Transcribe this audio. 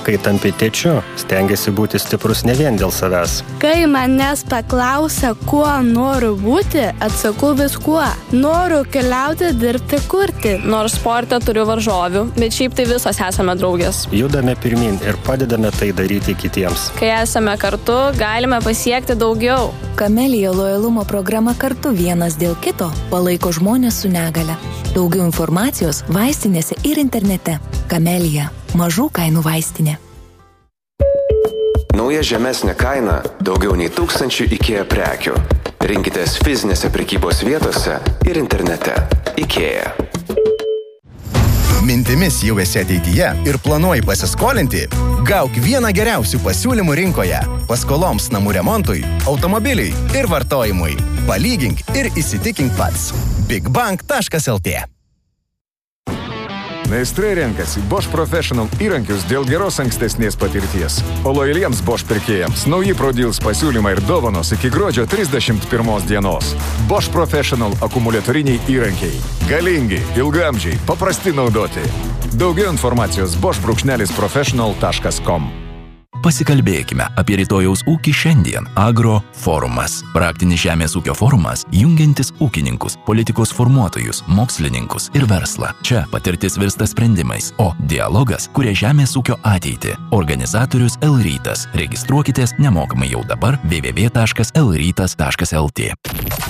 kai tampi tėčiu, stengiasi būti stiprus ne vien dėl savęs. Kai manęs paklausia, kuo noriu būti, atsakau viskuo. Noriu keliauti, dirbti, kurti. Nors sporte turiu varžovių, bet šiaip tai visos esame draugės. Judame pirmin ir padedame tai daryti kitiems. Kai esame kartu, galime pasiekti daugiau. Camellia lojalumo programa Kartu vienas dėl kito palaiko žmonės su negale. Daugiau informacijos vaistinėse ir internete. Camellia – mažų kainų vaistinė. Nauja žemesnė kaina – daugiau nei 1000 IKEA prekių. Rinkitės fizinėse prekybos vietose ir internete. IKEA. Mintimis jau esi ateityje ir planuoji pasiskolinti? Gauk vieną geriausių pasiūlymų rinkoje. Paskoloms namų remontui, automobiliui ir vartojimui. Palygink ir įsitikink pats. bigbank.lt. Meistrai renkasi Bosch Professional įrankius dėl geros ankstesnės patirties. O lojaliems Bosch pirkėjams nauji ProDeals pasiūlymai ir dovanos iki gruodžio 31 dienos. Bosch Professional akumuliatoriniai įrankiai. Galingi, ilgamžiai, paprasti naudoti. Daugiau informacijos bosch-professional.com. Pasikalbėkime apie rytojaus ūkį šiandien. Agro forumas. Praktinis žemės ūkio forumas, jungiantis ūkininkus, politikos formuotojus, mokslininkus ir verslą. Čia patirtis virsta sprendimais, o dialogas kuria žemės ūkio ateitį. Organizatorius L-Rytas. Registruokitės nemokamai jau dabar www.lrytas.lt.